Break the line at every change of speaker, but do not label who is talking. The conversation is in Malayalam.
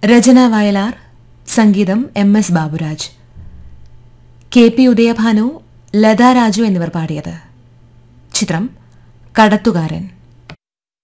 രചന വയലാർ, സംഗീതം MS ബാബുരാജ്. KP ഉദയഭാനു, ലതാ രാജു എന്നിവർ പാടിയത്. ചിത്രം കടത്തുകാരൻ.